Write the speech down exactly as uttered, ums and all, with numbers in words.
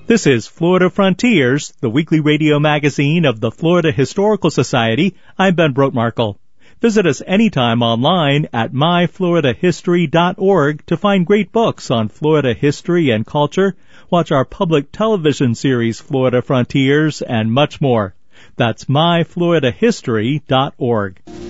This is Florida Frontiers, the weekly radio magazine of the Florida Historical Society. I'm Ben Brotmarkle. Visit us anytime online at my florida history dot org to find great books on Florida history and culture, watch our public television series Florida Frontiers, and much more. That's my florida history dot org.